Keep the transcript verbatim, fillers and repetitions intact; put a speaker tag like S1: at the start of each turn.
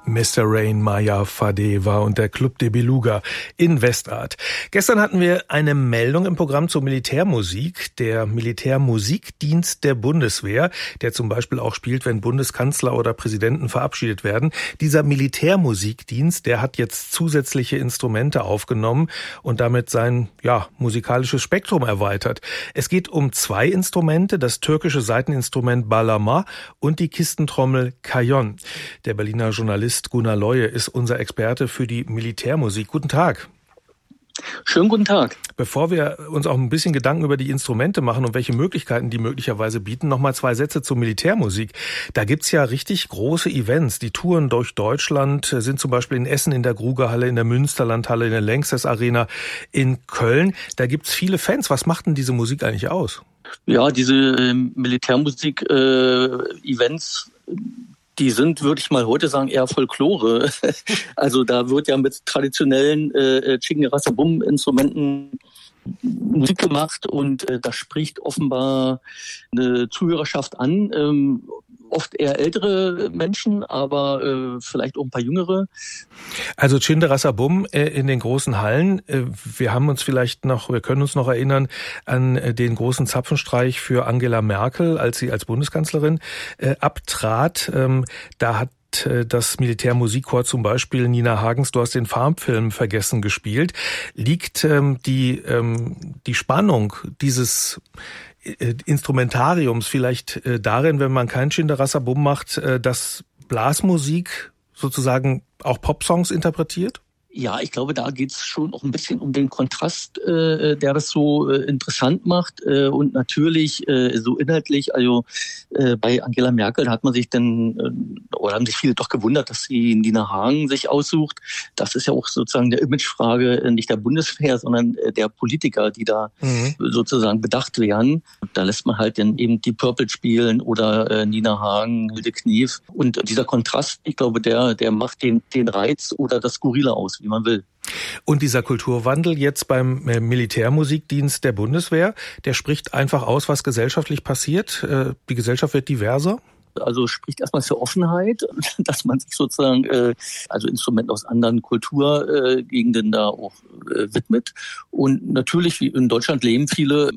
S1: Mister Rain, Maya Fadeva und der Club de Beluga in Westart. Gestern hatten wir eine Meldung im Programm zur Militärmusik. Der Militärmusikdienst der Bundeswehr, der zum Beispiel auch spielt, wenn Bundeskanzler oder Präsidenten verabschiedet werden. Dieser Militärmusikdienst, der hat jetzt zusätzliche Instrumente aufgenommen und damit sein ja, musikalisches Spektrum erweitert. Es geht um zwei Instrumente, das türkische Saiteninstrument Bağlama und die Kistentrommel Kayon. Der Berliner Journalist Gunnar Leue ist unser Experte für die Militärmusik. Guten Tag.
S2: Schönen guten Tag.
S1: Bevor wir uns auch ein bisschen Gedanken über die Instrumente machen und welche Möglichkeiten die möglicherweise bieten, nochmal zwei Sätze zur Militärmusik. Da gibt's ja richtig große Events. Die Touren durch Deutschland sind zum Beispiel in Essen in der Grugerhalle, in der Münsterlandhalle, in der Lanxess Arena, in Köln. Da gibt's viele Fans. Was macht denn diese Musik eigentlich aus?
S2: Ja, diese äh, Militärmusik-Events, äh, die sind, würde ich mal heute sagen, eher Folklore. Also da wird ja mit traditionellen äh, Çingene-Bum-Instrumenten Musik gemacht und äh, das spricht offenbar eine Zuhörerschaft an. Ähm, oft eher ältere Menschen, aber äh, vielleicht auch ein paar jüngere.
S1: Also Çingene äh, in den großen Hallen. Äh, wir haben uns vielleicht noch, wir können uns noch erinnern an äh, den großen Zapfenstreich für Angela Merkel, als sie als Bundeskanzlerin äh, abtrat. Ähm, da hat das Militärmusikchor zum Beispiel Nina Hagens, du hast den Farmfilm vergessen, gespielt. Liegt ähm, die, ähm, die Spannung dieses äh, Instrumentariums vielleicht äh, darin, wenn man kein Çingene macht, äh, dass Blasmusik sozusagen auch Popsongs interpretiert?
S2: Ja, ich glaube, da geht's schon auch ein bisschen um den Kontrast, äh, der das so äh, interessant macht. Äh, und natürlich äh, so inhaltlich, also äh, bei Angela Merkel hat man sich dann, äh, oder haben sich viele doch gewundert, dass sie Nina Hagen sich aussucht. Das ist ja auch sozusagen der Imagefrage äh, nicht der Bundeswehr, sondern äh, der Politiker, die da mhm. sozusagen bedacht werden. Da lässt man halt dann eben die Purple spielen oder äh, Nina Hagen, Hilde Knef. Und dieser Kontrast, ich glaube, der, der macht den, den Reiz oder das Skurrile aus, wie man will.
S1: Und dieser Kulturwandel jetzt beim Militärmusikdienst der Bundeswehr, der spricht einfach aus, was gesellschaftlich passiert. Die Gesellschaft wird diverser?
S2: Also spricht erstmal für Offenheit, dass man sich sozusagen äh, also Instrumenten aus anderen Kulturgegenden äh, da auch äh, widmet. Und natürlich, wie in Deutschland leben viele